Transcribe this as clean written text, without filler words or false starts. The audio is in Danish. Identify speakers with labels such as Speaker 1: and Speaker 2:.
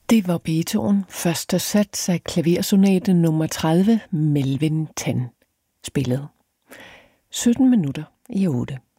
Speaker 1: Det var Beethoven første sats af klaversonate nummer 30, Melvin Tan, spillet 17 minutter i 8.